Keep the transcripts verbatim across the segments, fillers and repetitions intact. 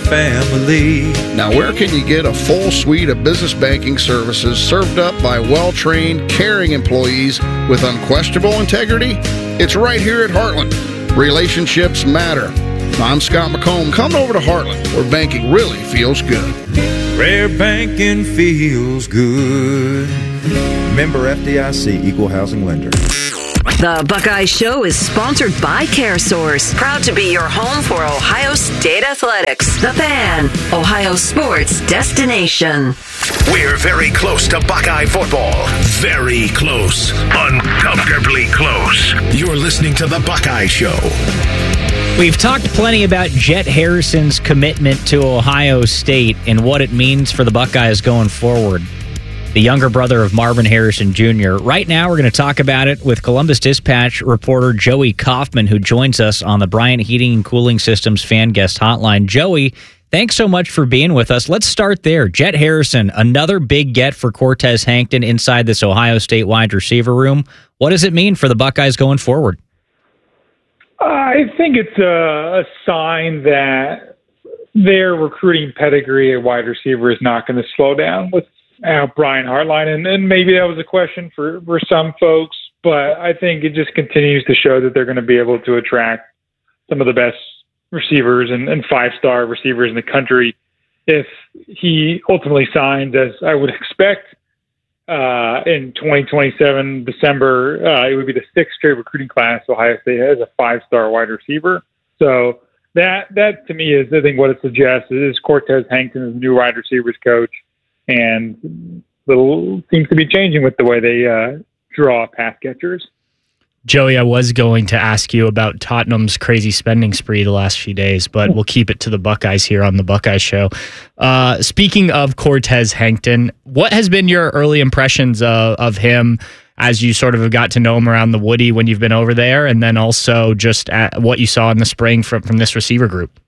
family. Now, where can you get a full suite of business banking services served up by well-trained, caring employees with unquestionable integrity? It's right here at Heartland. Relationships matter. I'm Scott McComb. Come over to Heartland, where banking really feels good. Rare banking feels good. Member F D I C, Equal Housing Lender. The Buckeye Show is sponsored by CareSource, proud to be your home for Ohio State Athletics. The Fan, Ohio sports destination. We're very close to Buckeye football. Very close. Uncomfortably close. You're listening to The Buckeye Show. We've talked plenty about Jet Harrison's commitment to Ohio State and what it means for the Buckeyes going forward. The younger brother of Marvin Harrison Junior Right now, we're going to talk about it with Columbus Dispatch reporter Joey Kaufman, who joins us on the Bryant Heating and Cooling Systems fan guest hotline. Joey, thanks so much for being with us. Let's start there. Jet Harrison, another big get for Cortez Hankton inside this Ohio State wide receiver room. What does it mean for the Buckeyes going forward? I think it's a, a sign that their recruiting pedigree at wide receiver is not going to slow down with uh, Brian Hartline. And, and maybe that was a question for, for some folks, but I think it just continues to show that they're going to be able to attract some of the best receivers and, and five-star receivers in the country if he ultimately signs, as I would expect, uh, in twenty twenty-seven, December. Uh, it would be the sixth straight recruiting class Ohio State has a five-star wide receiver. So that, that to me is, I think, what it suggests is Cortez Hankton is the new wide receivers coach, and little seems to be changing with the way they uh, draw pass catchers. Joey, I was going to ask you about Tottenham's crazy spending spree the last few days, but we'll keep it to the Buckeyes here on the Buckeye Show. Uh, speaking of Cortez Hankton, what has been your early impressions of, of him as you sort of have got to know him around the Woody when you've been over there, and then also just at what you saw in the spring from, from this receiver group?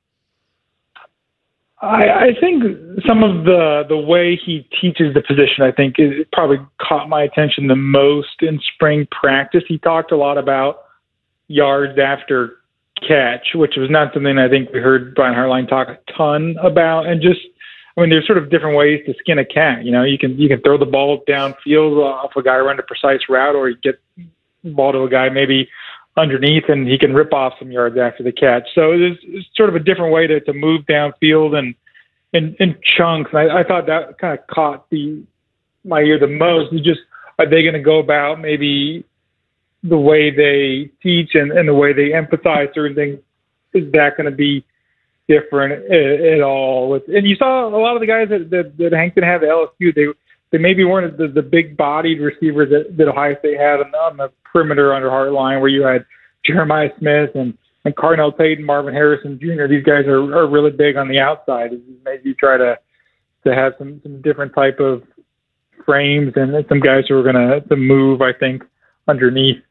I, I think some of the the way he teaches the position, I think, is probably caught my attention the most in spring practice. He talked a lot about yards after catch, which was not something I think we heard Brian Hartline talk a ton about. And just, I mean, there's sort of different ways to skin a cat. You know, you can you can throw the ball downfield off a guy run a precise route, or you get the ball to a guy maybe underneath and he can rip off some yards after the catch. So it's, it's sort of a different way to, to move downfield and in, in chunks. And I, I thought that kind of caught the my ear the most. You just, are they going to go about maybe the way they teach and, and the way they emphasize certain things? Is that going to be different at, at all? With, and you saw a lot of the guys that, that, that Hankton had at L S U, they they maybe weren't the, the big-bodied receivers that, that Ohio State had on, on the perimeter under Hartline, where you had Jeremiah Smith and, and Carnell Tate and Marvin Harrison Junior These guys are, are really big on the outside. Maybe you try to to have some, some different type of frames and some guys who are going to to move, I think, underneath.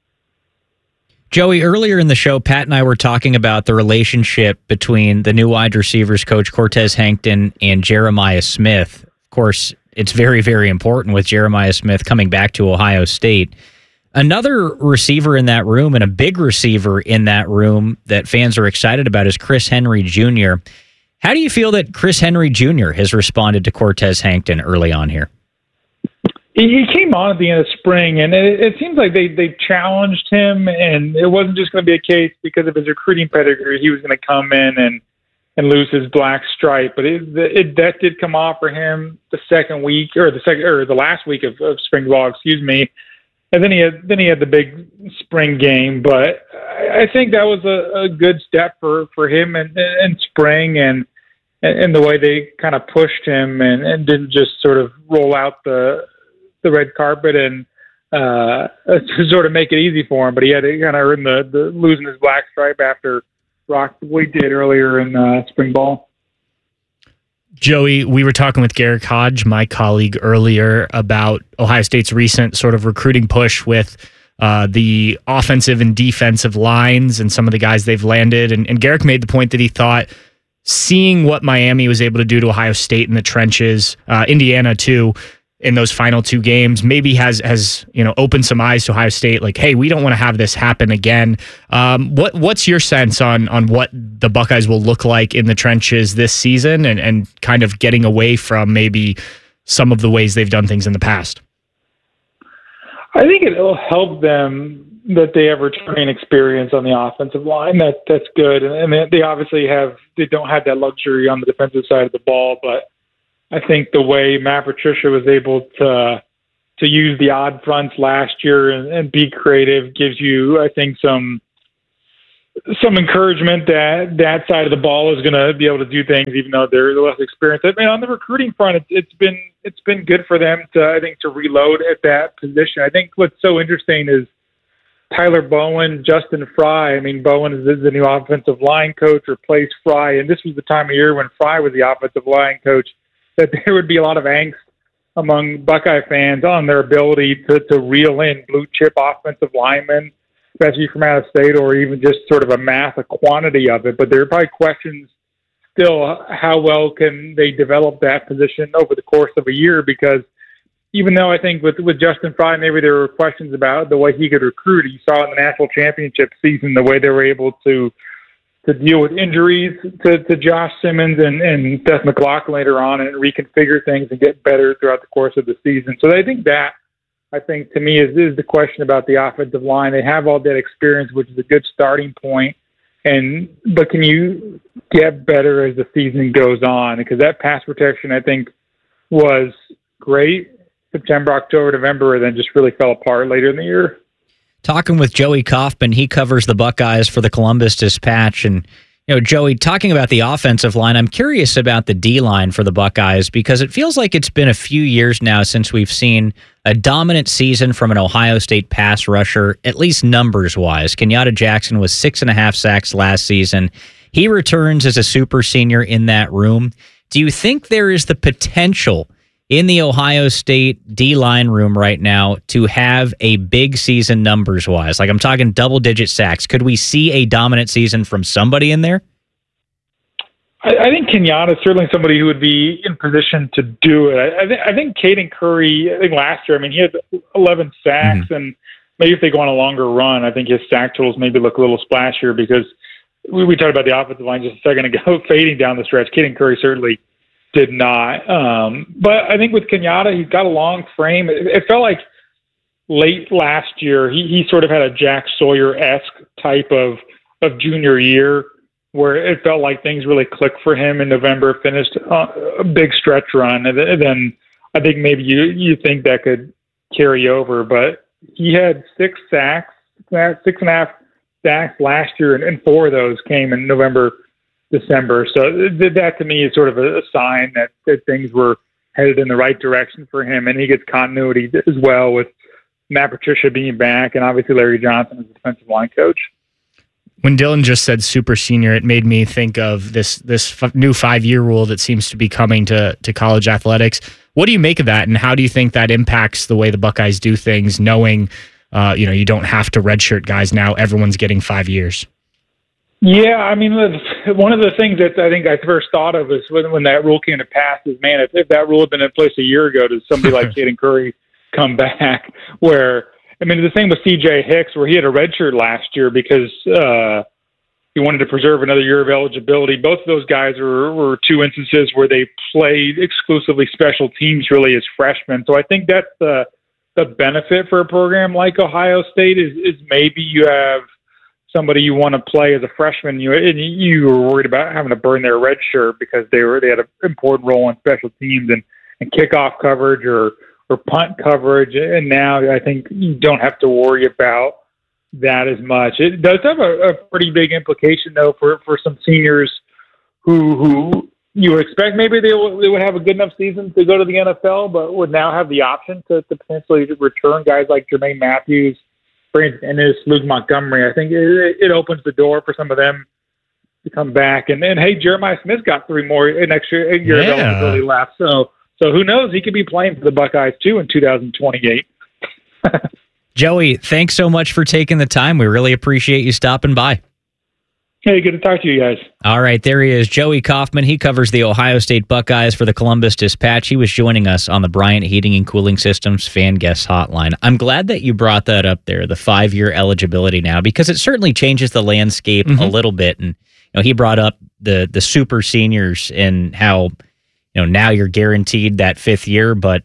Joey, earlier in the show, Pat and I were talking about the relationship between the new wide receivers coach Cortez Hankton and Jeremiah Smith. Of course, it's very, very important with Jeremiah Smith coming back to Ohio State. Another receiver in that room, and a big receiver in that room that fans are excited about, is Chris Henry Junior How do you feel that Chris Henry Junior has responded to Cortez Hankton early on here? He came on at the end of spring, and it, it seems like they, they challenged him, and it wasn't just going to be a case because of his recruiting pedigree. He was going to come in and, and lose his black stripe, but it, it, that did come off for him the second week, or the second, or the last week of, of spring ball, excuse me. And then he had then he had the big spring game, but I, I think that was a, a good step for, for him in, in spring, and and the way they kind of pushed him and, and didn't just sort of roll out the the red carpet and uh, to sort of make it easy for him. But he had to kind of earn the, the losing his black stripe after Rock we did earlier in uh, spring ball. Joey, we were talking with Garrick Hodge, my colleague, earlier about Ohio State's recent sort of recruiting push with uh, the offensive and defensive lines and some of the guys they've landed. And, and Garrick made the point that he thought seeing what Miami was able to do to Ohio State in the trenches, uh, Indiana too, in those final two games, maybe has has you know opened some eyes to Ohio State. Like, hey, we don't want to have this happen again. Um, what what's your sense on on what the Buckeyes will look like in the trenches this season, and and kind of getting away from maybe some of the ways they've done things in the past? I think it'll help them that they have returning experience on the offensive line. That that's good, and, and they obviously have they don't have that luxury on the defensive side of the ball. But I think the way Matt Patricia was able to to use the odd fronts last year and, and be creative gives you, I think, some some encouragement that that side of the ball is going to be able to do things, even though they're less experienced. I mean, on the recruiting front, it's, it's been it's been good for them to I think to reload at that position. I think what's so interesting is Tyler Bowen, Justin Fry. I mean, Bowen is the new offensive line coach, replaced Fry, and this was the time of year when Fry was the offensive line coach, that there would be a lot of angst among Buckeye fans on their ability to, to reel in blue chip offensive linemen, especially from out of state, or even just sort of a mass, a quantity of it. But there are probably questions still, how well can they develop that position over the course of a year? Because even though I think with, with Justin Fry, maybe there were questions about the way he could recruit. You saw in the national championship season the way they were able to to deal with injuries to, to Josh Simmons and, and Seth McLaughlin later on, and reconfigure things and get better throughout the course of the season. So I think that, I think to me, is, is the question about the offensive line. They have all that experience, which is a good starting point. And but can you get better as the season goes on? Because that pass protection, I think, was great September, October, November, and then just really fell apart later in the year. Talking with Joey Kaufman, he covers the Buckeyes for the Columbus Dispatch. And, you know, Joey, talking about the offensive line, I'm curious about the D-line for the Buckeyes, because it feels like it's been a few years now since we've seen a dominant season from an Ohio State pass rusher, at least numbers-wise. Kenyatta Jackson was six and a half sacks last season. He returns as a super senior in that room. Do you think there is the potential in the Ohio State D-line room right now to have a big season numbers-wise? Like, I'm talking double-digit sacks. Could we see a dominant season from somebody in there? I, I think Kenyatta is certainly somebody who would be in position to do it. I, I, th- I think Caden Curry, I think last year, I mean, he had eleven sacks, mm-hmm. and maybe if they go on a longer run, I think his sack totals maybe look a little splashier, because we, we talked about the offensive line just a second ago, fading down the stretch. Caden Curry certainly did not. Um, but I think with Kenyatta, he's got a long frame. It, it felt like late last year, he, he sort of had a Jack Sawyer-esque type of, of junior year, where it felt like things really clicked for him in November, finished uh, a big stretch run. And then I think maybe you, you think that could carry over, but he had six sacks, six and a half sacks last year, and, and four of those came in November, December. So that to me is sort of a sign that, that things were headed in the right direction for him, and he gets continuity as well with Matt Patricia being back, and obviously Larry Johnson as the defensive line coach. When Dylan just said super senior, it made me think of this this f- new five-year rule that seems to be coming to, to college athletics. What do you make of that, and how do you think that impacts the way the Buckeyes do things, knowing uh, you know you don't have to redshirt guys now, everyone's getting five years? Yeah, I mean, one of the things that I think I first thought of is when, when that rule came to pass is, man, if, if that rule had been in place a year ago, does somebody like Caden Curry come back? Where, I mean, the same with C J Hicks, where he had a redshirt last year because uh, he wanted to preserve another year of eligibility. Both of those guys were, were two instances where they played exclusively special teams really as freshmen. So I think that's the, the benefit for a program like Ohio State is, is maybe you have somebody you want to play as a freshman, you and you were worried about having to burn their red shirt because they were they had an important role in special teams and, and kickoff coverage or or punt coverage, and now I think you don't have to worry about that as much. It does have a, a pretty big implication though for, for some seniors who who you would expect maybe they will, they would have a good enough season to go to the N F L, but would now have the option to, to potentially return guys like Jermaine Matthews, Brandon Ennis, Luke Montgomery. I think it, it opens the door for some of them to come back. And then, hey, Jeremiah Smith got three more an extra year of eligibility left. So, so who knows? He could be playing for the Buckeyes too in two thousand twenty-eight. Joey, thanks so much for taking the time. We really appreciate you stopping by. Hey, good to talk to you guys. All right, there he is, Joey Kaufman. He covers the Ohio State Buckeyes for the Columbus Dispatch. He was joining us on the Bryant Heating and Cooling Systems fan guest hotline. I'm glad that you brought that up there, the five-year eligibility now, because it certainly changes the landscape mm-hmm. a little bit. And you know, he brought up the the super seniors and how you know now you're guaranteed that fifth year, but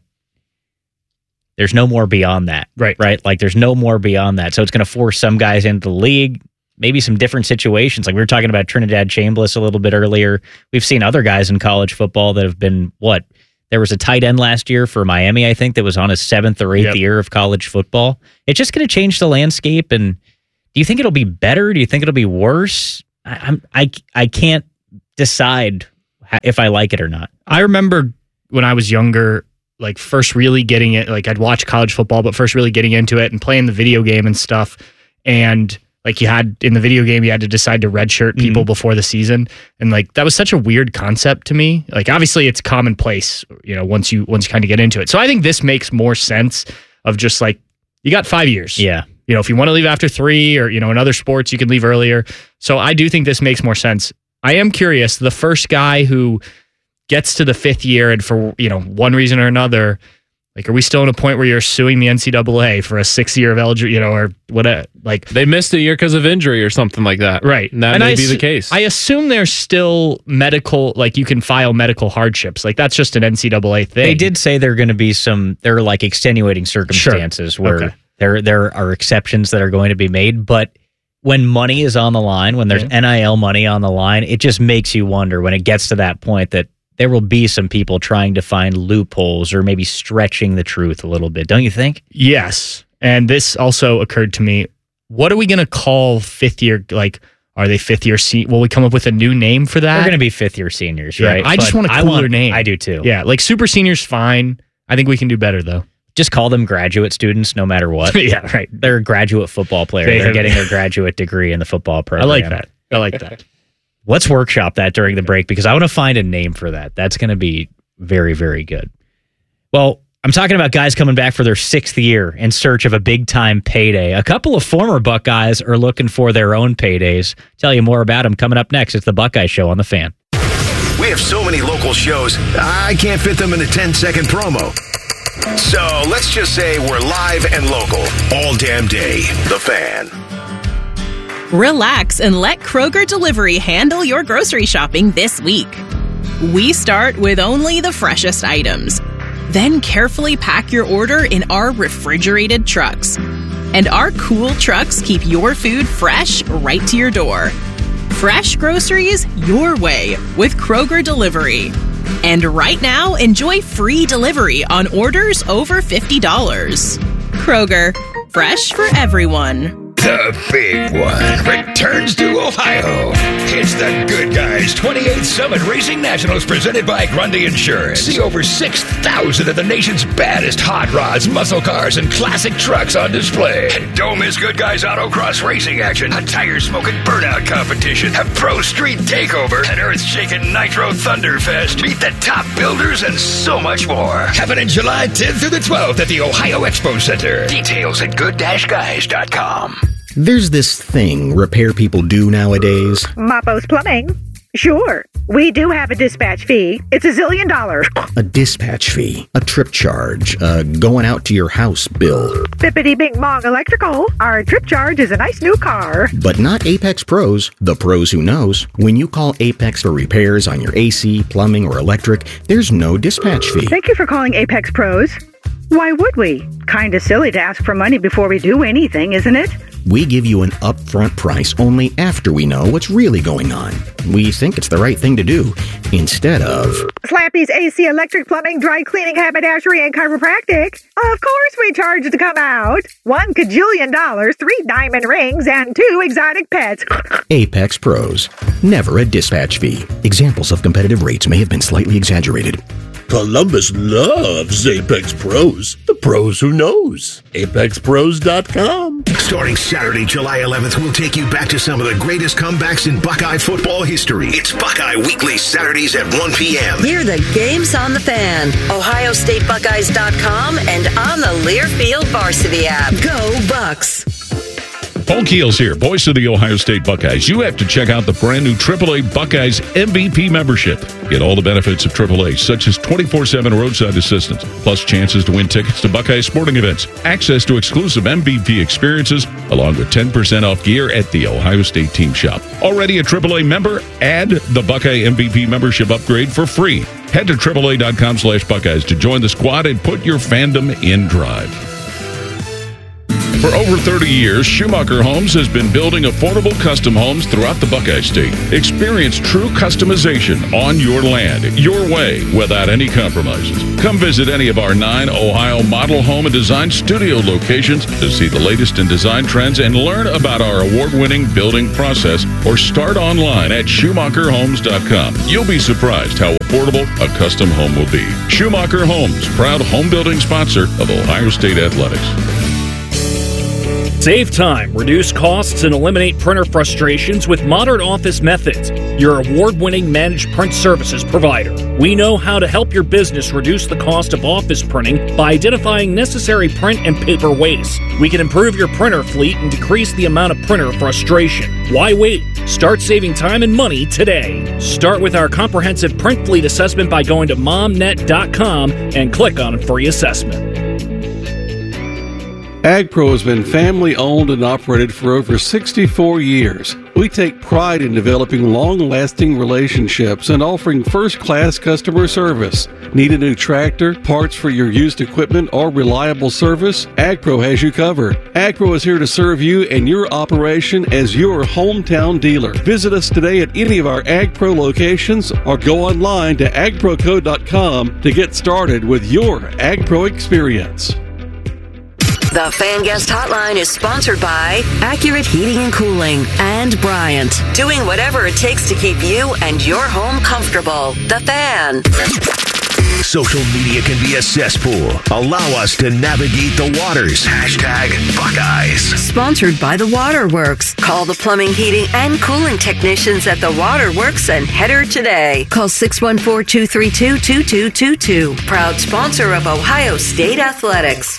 there's no more beyond that. Right. Right? Like there's no more beyond that. So it's going to force some guys into the league. Maybe some different situations. Like we were talking about Trinidad Chambliss a little bit earlier. We've seen other guys in college football that have been, what? There was a tight end last year for Miami, I think, that was on his seventh or eighth yep. year of college football. It's just going to change the landscape. And do you think it'll be better? Do you think it'll be worse? I, I'm, I, I can't decide if I like it or not. I remember when I was younger, like first really getting it, like I'd watch college football, but first really getting into it and playing the video game and stuff. And like you had in the video game, you had to decide to redshirt people mm-hmm. before the season. And like, that was such a weird concept to me. Like, obviously it's commonplace, you know, once you, once you kind of get into it. So I think this makes more sense of just like, you got five years. Yeah. You know, if you want to leave after three or, you know, in other sports, you can leave earlier. So I do think this makes more sense. I am curious, the first guy who gets to the fifth year and for, you know, one reason or another, like, are we still in a point where you're suing the N C double A for a sixth year of eligibility, you know, or whatever? Like they missed a year because of injury or something like that, right? And that and may I be assu- the case. I assume there's still medical, like you can file medical hardships, like that's just an N C double A thing. They did say there are going to be some, there are like extenuating circumstances sure. where okay. there there are exceptions that are going to be made, but when money is on the line, when there's yeah. N I L money on the line, it just makes you wonder when it gets to that point that there will be some people trying to find loopholes or maybe stretching the truth a little bit, don't you think? Yes. And this also occurred to me. What are we going to call fifth year? Like, are they fifth year? Se- will we come up with a new name for that? They're going to be fifth year seniors, yeah, right? I just but want a cooler I want, name. I do too. Yeah, like super seniors, fine. I think we can do better though. Just call them graduate students no matter what. Yeah, right. They're a graduate football player. They They're have, getting their graduate degree in the football program. I like that. I like that. Let's workshop that during the break because I want to find a name for that. That's going to be very, very good. Well, I'm talking about guys coming back for their sixth year in search of a big-time payday. A couple of former Buckeyes are looking for their own paydays. Tell you more about them coming up next. It's the Buckeye Show on The Fan. We have so many local shows, I can't fit them in a ten-second promo. So let's just say we're live and local all damn day. The Fan. Relax and let Kroger Delivery handle your grocery shopping this week. We start with only the freshest items, then carefully pack your order in our refrigerated trucks. And our cool trucks keep your food fresh right to your door. Fresh groceries your way with Kroger Delivery. And right now, enjoy free delivery on orders over fifty dollars. Kroger, fresh for everyone. The big one returns to Ohio. It's the Good Guys twenty-eighth Summit Racing Nationals presented by Grundy Insurance. See over six thousand of the nation's baddest hot rods, muscle cars, and classic trucks on display. And don't miss Good Guys Autocross racing action, a tire-smoking burnout competition, a pro street takeover, an earth-shaking Nitro Thunderfest, meet the top builders, and so much more. Happening July tenth through the twelfth at the Ohio Expo Center. Details at good dash guys dot com. There's this thing repair people do nowadays. Mapo's Plumbing. Sure, we do have a dispatch fee. It's a zillion dollars. A dispatch fee, a trip charge, a going out to your house bill. Bippity Bing Bong Electrical. Our trip charge is a nice new car. But not Apex Pros, the pros who knows. When you call Apex for repairs on your A C, plumbing, or electric, there's no dispatch fee. Thank you for calling Apex Pros. Why would we? Kinda silly to ask for money before we do anything, isn't it? We give you an upfront price only after we know what's really going on. We think it's the right thing to do, instead of... Slappy's A C, electric, plumbing, dry cleaning, haberdashery, and chiropractic. Of course we charge to come out. One cajillion dollars, three diamond rings, and two exotic pets. Apex Pros. Never a dispatch fee. Examples of competitive rates may have been slightly exaggerated. Columbus loves Apex Pros. The pros who knows. apex pros dot com. Starting Saturday, July eleventh, we'll take you back to some of the greatest comebacks in Buckeye football history. It's Buckeye Weekly, Saturdays at one p.m. Hear the games on The Fan, ohio state buckeyes dot com, and on the Learfield Varsity app. Go Bucks! Paul Keels here, voice of the Ohio State Buckeyes. You have to check out the brand new triple A Buckeyes M V P membership. Get all the benefits of triple A, such as twenty-four seven roadside assistance, plus chances to win tickets to Buckeye sporting events, access to exclusive M V P experiences, along with ten percent off gear at the Ohio State Team Shop. Already a triple A member? Add the Buckeye M V P membership upgrade for free. Head to triple A dot com slash Buckeyes to join the squad and put your fandom in drive. For over thirty years, Schumacher Homes has been building affordable custom homes throughout the Buckeye State. Experience true customization on your land, your way, without any compromises. Come visit any of our nine Ohio model home and design studio locations to see the latest in design trends and learn about our award-winning building process, or start online at schumacher homes dot com. You'll be surprised how affordable a custom home will be. Schumacher Homes, proud home building sponsor of Ohio State Athletics. Save time, reduce costs, and eliminate printer frustrations with Modern Office Methods, your award-winning managed print services provider. We know how to help your business reduce the cost of office printing by identifying necessary print and paper waste. We can improve your printer fleet and decrease the amount of printer frustration. Why wait? Start saving time and money today. Start with our comprehensive print fleet assessment by going to momnet dot com and click on a free assessment. AgPro has been family-owned and operated for over sixty-four years. We take pride in developing long-lasting relationships and offering first-class customer service. Need a new tractor, parts for your used equipment, or reliable service? AgPro has you covered. AgPro is here to serve you and your operation as your hometown dealer. Visit us today at any of our AgPro locations or go online to ag pro co dot com to get started with your AgPro experience. The Fan Guest Hotline is sponsored by Accurate Heating and Cooling and Bryant, doing whatever it takes to keep you and your home comfortable. The Fan. Social media can be a cesspool. Allow us to navigate the waters. Hashtag Buckeyes. Sponsored by The Waterworks. Call the plumbing, heating, and cooling technicians at The Waterworks and header today. Call six one four, two three two, two two two two. Proud sponsor of Ohio State Athletics.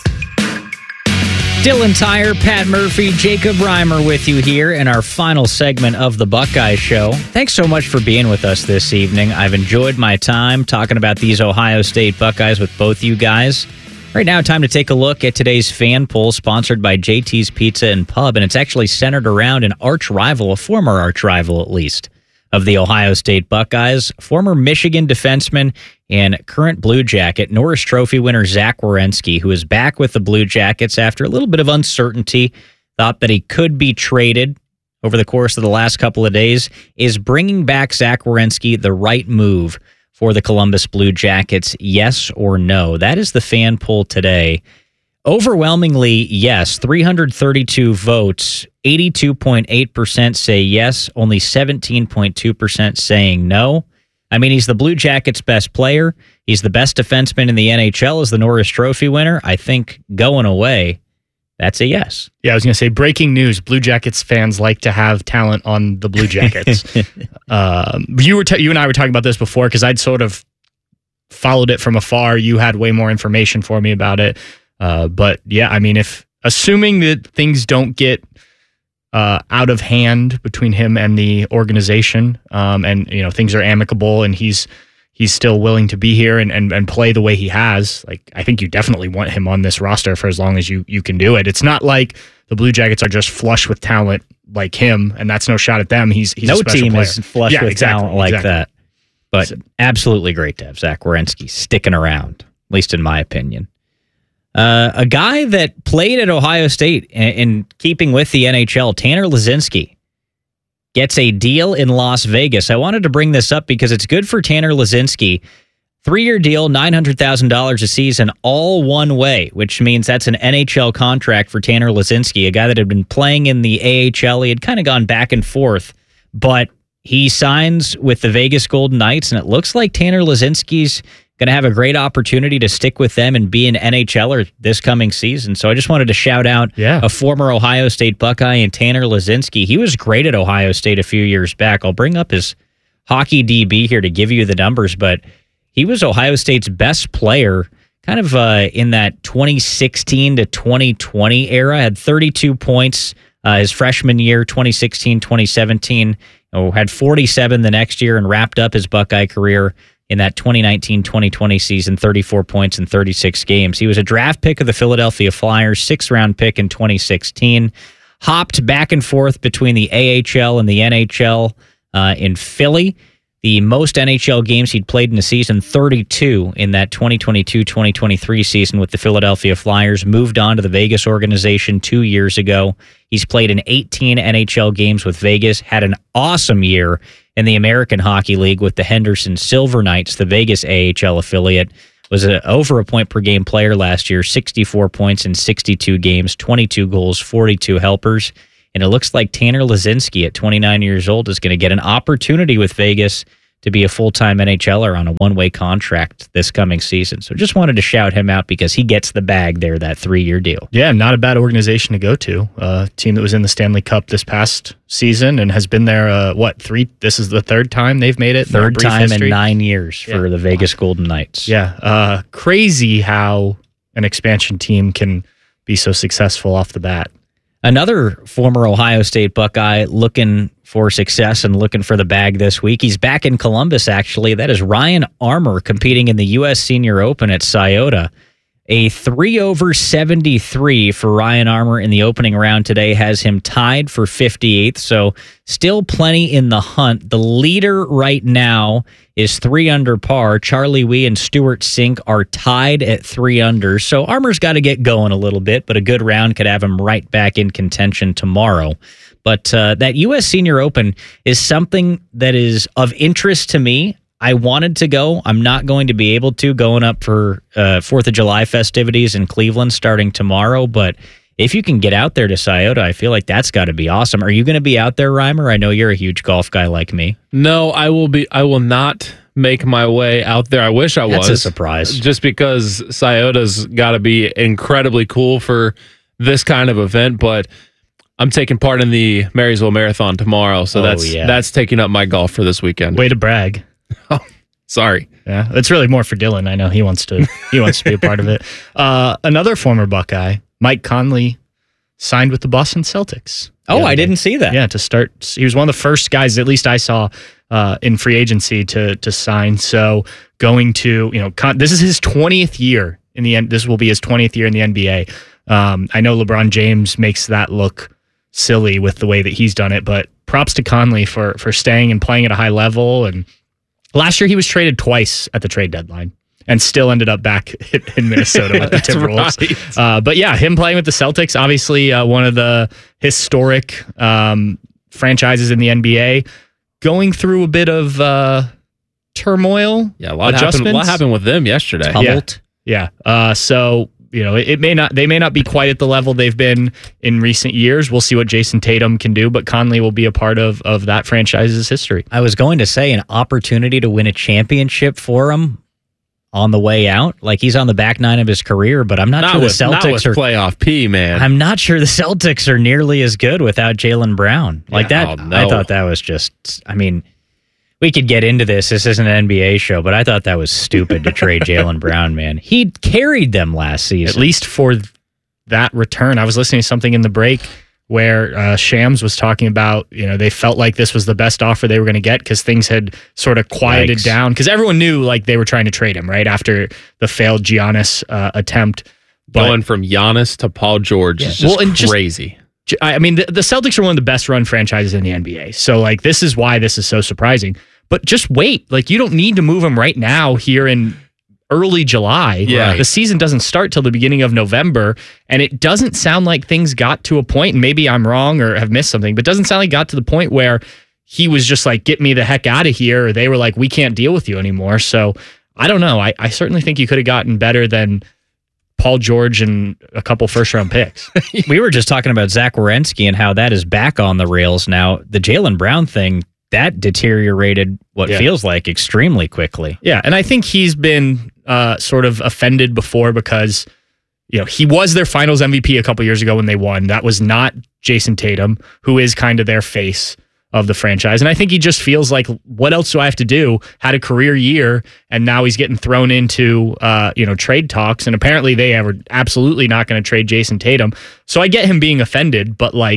Dylan Tyre, Pat Murphy, Jacob Reimer with you here in our final segment of the Buckeye Show. Thanks so much for being with us this evening. I've enjoyed my time talking about these Ohio State Buckeyes with both you guys. Right now, time to take a look at today's fan poll sponsored by J T's Pizza and Pub, and it's actually centered around an arch rival, a former arch rival at least, of the Ohio State Buckeyes, former Michigan defenseman and current Blue Jacket, Norris Trophy winner Zach Werenski, who is back with the Blue Jackets after a little bit of uncertainty, thought that he could be traded over the course of the last couple of days. Is bringing back Zach Werenski the right move for the Columbus Blue Jackets, yes or no? That is the fan poll today. Overwhelmingly, yes. three hundred thirty-two votes, eighty-two point eight percent say yes, only seventeen point two percent saying no. I mean, he's the Blue Jackets' best player. He's the best defenseman in the N H L as the Norris Trophy winner. I think going away, that's a yes. Yeah, I was going to say, breaking news, Blue Jackets fans like to have talent on the Blue Jackets. um, you were t- you and I were talking about this before because I'd sort of followed it from afar. You had way more information for me about it. Uh, but yeah, I mean, if assuming that things don't get uh, out of hand between him and the organization, um, and you know things are amicable, and he's he's still willing to be here and, and, and play the way he has, like I think you definitely want him on this roster for as long as you you can do it. It's not like the Blue Jackets are just flush with talent like him, and that's no shot at them. He's, he's no a special team player. is flush yeah, with exactly, talent like exactly. that. But absolutely great to have Zach Werenski sticking around, at least in my opinion. Uh, a guy that played at Ohio State in, in keeping with the N H L, Tanner Laczynski, gets a deal in Las Vegas. I wanted to bring this up because it's good for Tanner Laczynski. Three-year deal, nine hundred thousand dollars a season, all one way, which means that's an N H L contract for Tanner Laczynski, a guy that had been playing in the A H L. He had kind of gone back and forth, but he signs with the Vegas Golden Knights, and it looks like Tanner Laczynski's going to have a great opportunity to stick with them and be an NHLer this coming season. So I just wanted to shout out yeah. a former Ohio State Buckeye and Tanner Laczynski. He was great at Ohio State a few years back. I'll bring up his hockey D B here to give you the numbers, but he was Ohio State's best player kind of uh, in that twenty sixteen to twenty twenty era, had thirty-two points, Uh, his freshman year, twenty sixteen, twenty seventeen, oh, had forty-seven the next year and wrapped up his Buckeye career in that twenty nineteen twenty twenty season, thirty-four points in thirty-six games. He was a draft pick of the Philadelphia Flyers, sixth-round pick in twenty sixteen. Hopped back and forth between the A H L and the N H L uh, in Philly. The most N H L games he'd played in a season, thirty-two in that twenty twenty-two twenty twenty-three season with the Philadelphia Flyers. Moved on to the Vegas organization two years ago. He's played in eighteen N H L games with Vegas, had an awesome year in the American Hockey League with the Henderson Silver Knights, the Vegas A H L affiliate. Was a, over a point per game player last year, sixty-four points in sixty-two games, twenty-two goals, forty-two helpers. And it looks like Tanner Lazinski at twenty-nine years old is going to get an opportunity with Vegas to be a full-time N H L er on a one-way contract this coming season. So just wanted to shout him out because he gets the bag there, that three-year deal. Yeah, not a bad organization to go to. A uh, team that was in the Stanley Cup this past season and has been there, uh, what, three? This is the third time they've made it? Third time history. in nine years for yeah. the Vegas Golden Knights. Yeah, uh, crazy how an expansion team can be so successful off the bat. Another former Ohio State Buckeye looking for success and looking for the bag this week. He's back in Columbus, actually. That is Ryan Armour competing in the U S Senior Open at Scioto. A three over seventy-three for Ryan Armour in the opening round today has him tied for fifty-eighth, so still plenty in the hunt. The leader right now is three under par. Charlie Wee and Stuart Sink are tied at three under, so Armour's got to get going a little bit, but a good round could have him right back in contention tomorrow. But uh, that U S Senior Open is something that is of interest to me. I wanted to go. I'm not going to be able to going up for uh, fourth of July festivities in Cleveland starting tomorrow. But if you can get out there to Scioto, I feel like that's got to be awesome. Are you going to be out there, Reimer? I know you're a huge golf guy like me. No, I will be. I will not make my way out there. I wish I That's was. a surprise. Just because Scioto's got to be incredibly cool for this kind of event. But I'm taking part in the Marysville Marathon tomorrow, so Oh, that's yeah. that's taking up my golf for this weekend. Way to brag. Oh, sorry. Yeah, it's really more for Dylan. I know he wants to he wants to be a part of it. Uh, another former Buckeye, Mike Conley, signed with the Boston Celtics. Oh, Yeah, I didn't see that. Yeah, to start, he was one of the first guys, at least I saw, uh, in free agency to to sign. So going to, you know, Con- this is his twentieth year in the end. This will be his twentieth year in the N B A. Um, I know LeBron James makes that look silly with the way that he's done it, but props to Conley for for staying and playing at a high level. And last year he was traded twice at the trade deadline and still ended up back in Minnesota with the Timberwolves. right. Uh, but yeah, him playing with the Celtics, obviously uh, one of the historic um, franchises in the N B A, going through a bit of uh, turmoil. Yeah, a lot adjustments. happened. What happened with them yesterday? Yeah, yeah. Uh, so you know, it, it may not. They may not be quite at the level they've been in recent years. We'll see what Jason Tatum can do, but Conley will be a part of of that franchise's history. I was going to say an opportunity to win a championship for him on the way out. Like he's on the back nine of his career, but I'm not, Not sure with- the not Celtics with are playoff P, man. I'm not sure the Celtics are nearly as good without Jaylen Brown. Like Yeah, that, oh, no. I thought that was just. I mean, we could get into this. This isn't an N B A show, but I thought that was stupid to trade Jaylen Brown. Man, he carried them last season. At least for that return. I was listening to something in the break where uh, Shams was talking about, you know, they felt like this was the best offer they were going to get because things had sort of quieted Yikes. down because everyone knew like they were trying to trade him right after the failed Giannis uh, attempt. But, Going from Giannis to Paul George is just Well, and just- crazy. I mean, the, the Celtics are one of the best run franchises in the N B A. So, like, this is why this is so surprising. But just wait. Like, you don't need to move him right now here in early July. Yeah. The season doesn't start till the beginning of November. And it doesn't sound like things got to a point, and maybe I'm wrong or have missed something, but it doesn't sound like it got to the point where he was just like, get me the heck out of here. Or they were like, we can't deal with you anymore. So, I don't know. I, I certainly think you could have gotten better than Paul George and a couple first round picks. We were just talking about Zach Werenski and how that is back on the rails now. The Jaylen Brown thing, that deteriorated what Yeah. feels like extremely quickly. Yeah, and I think he's been uh, sort of offended before because, you know, he was their finals M V P a couple years ago when they won. That was not Jason Tatum, who is kind of their face of the franchise. And I think he just feels like, what else do I have to do? Had a career year, and now he's getting thrown into, uh, you know, trade talks. And apparently they are absolutely not going to trade Jason Tatum. So I get him being offended, but like,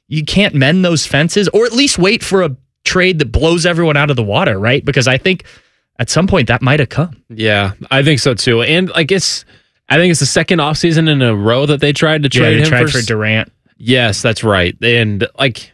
you can't mend those fences, or at least wait for a trade that blows everyone out of the water, right? Because I think at some point that might have come. Yeah, I think so too. And I guess I think it's the second offseason in a row that they tried to trade yeah, they him tried for, for Durant. Yes, that's right. And like,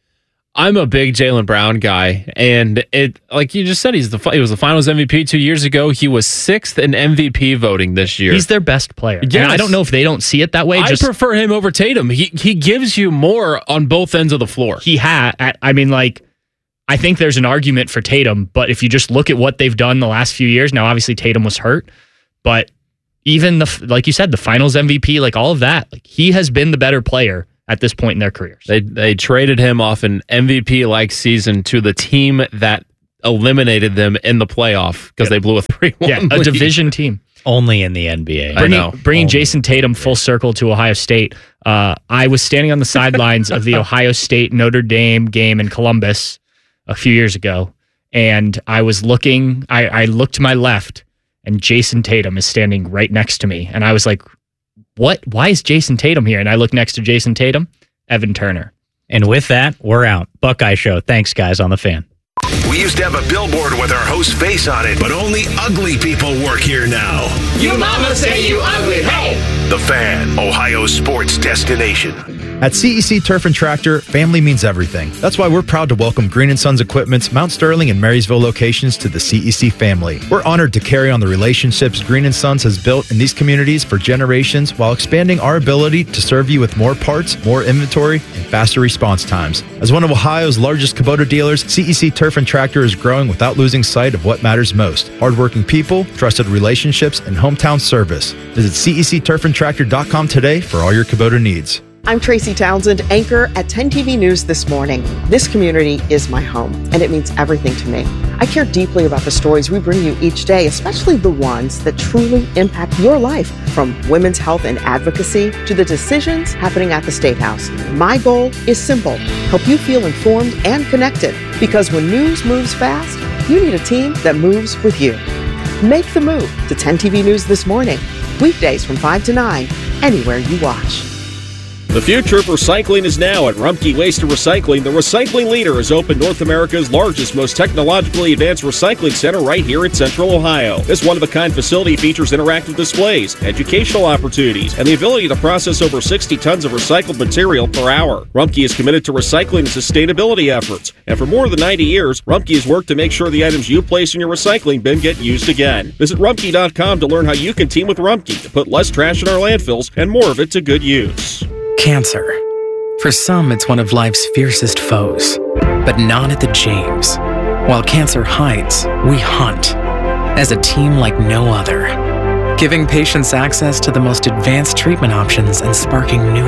I'm a big Jaylen Brown guy, and it like you just said, he's the he was the Finals M V P two years ago. He was sixth in M V P voting this year. He's their best player. Yes. And I don't know if they don't see it that way. I just, prefer him over Tatum. He he gives you more on both ends of the floor. He had. I mean, like, I think there's an argument for Tatum, but if you just look at what they've done the last few years, now obviously Tatum was hurt, but even the like you said, the Finals M V P, like all of that, like he has been the better player at this point in their careers. They they traded him off an M V P-like season to the team that eliminated them in the playoff because yep. they blew a three one Yeah, a lead. division team. Only in the N B A. Bringing, I know. bringing Only. Jason Tatum full circle to Ohio State. Uh, I was standing on the sidelines of the Ohio State Notre Dame game in Columbus a few years ago, and I was looking, I, I looked to my left, and Jason Tatum is standing right next to me. And I was like, what? Why is Jason Tatum here? And I look next to Jason Tatum, Evan Turner. And with that, we're out. Buckeye Show. Thanks, guys, on the Fan. We used to have a billboard with our host's face on it, but only ugly people work here now. You mama say you ugly, hey! The Fan, Ohio sports destination. At C E C Turf and Tractor, family means everything. That's why we're proud to welcome Green and Sons Equipment's Mount Sterling and Marysville locations to the C E C family. We're honored to carry on the relationships Green and Sons has built in these communities for generations while expanding our ability to serve you with more parts, more inventory, and faster response times. As one of Ohio's largest Kubota dealers, C E C Turf and Tractor is growing without losing sight of what matters most: hardworking people, trusted relationships, and hometown service. Visit C E C turf and tractor dot com today for all your Kubota needs. I'm Tracy Townsend, anchor at ten T V News This Morning. This community is my home, and it means everything to me. I care deeply about the stories we bring you each day, especially the ones that truly impact your life, from women's health and advocacy to the decisions happening at the State House. My goal is simple: help you feel informed and connected, because when news moves fast, you need a team that moves with you. Make the move to ten T V News This Morning, weekdays from five to nine, anywhere you watch. The future of recycling is now at Rumpke Waste and Recycling. The recycling leader has opened North America's largest, most technologically advanced recycling center right here in Central Ohio. This one-of-a-kind facility features interactive displays, educational opportunities, and the ability to process over sixty tons of recycled material per hour. Rumpke is committed to recycling and sustainability efforts, and for more than ninety years, Rumpke has worked to make sure the items you place in your recycling bin get used again. Visit rumpke dot com to learn how you can team with Rumpke to put less trash in our landfills and more of it to good use. Cancer. For some, it's one of life's fiercest foes, but not at the James. While cancer hides, we hunt as a team like no other, giving patients access to the most advanced treatment options and sparking new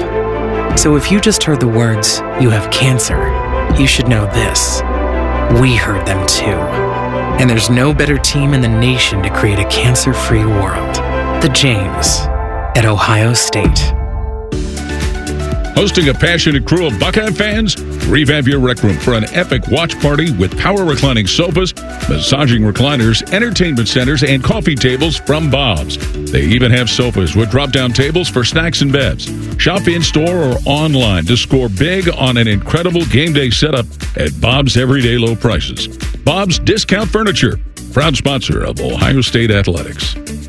hope. So if you just heard the words, "you have cancer," you should know this: we heard them too. And there's no better team in the nation to create a cancer-free world. The James at Ohio State. Hosting a passionate crew of Buckeye fans? Revamp your rec room for an epic watch party with power reclining sofas, massaging recliners, entertainment centers, and coffee tables from Bob's. They even have sofas with drop-down tables for snacks and bevs. Shop in-store or online to score big on an incredible game day setup at Bob's everyday low prices. Bob's Discount Furniture, proud sponsor of Ohio State Athletics.